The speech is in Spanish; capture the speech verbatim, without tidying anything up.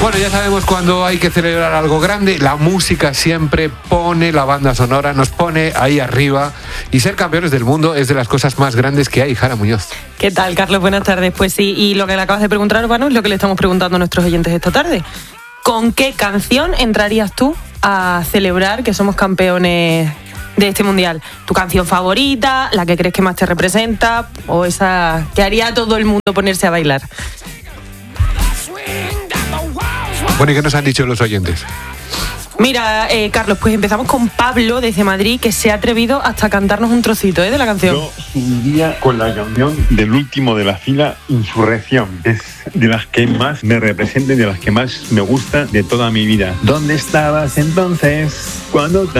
Bueno, ya sabemos cuando hay que celebrar algo grande, la música siempre pone la banda sonora, nos pone ahí arriba, y ser campeones del mundo es de las cosas más grandes que hay. Jara Muñoz. ¿Qué tal, Carlos? Buenas tardes. Pues sí, y lo que le acabas de preguntar, Urbano, es lo que le estamos preguntando a nuestros oyentes esta tarde. ¿Con qué canción entrarías tú a celebrar que somos campeones de este mundial? ¿Tu canción favorita, la que crees que más te representa, o esa que haría a todo el mundo ponerse a bailar? Bueno, ¿y qué nos han dicho los oyentes? Mira, eh, Carlos, pues empezamos con Pablo desde Madrid, que se ha atrevido hasta cantarnos un trocito ¿eh? de la canción. Yo iría con la canción del último de la fila, Insurrección. Es de las que más me representan, de las que más me gusta de toda mi vida. ¿Dónde estabas entonces cuando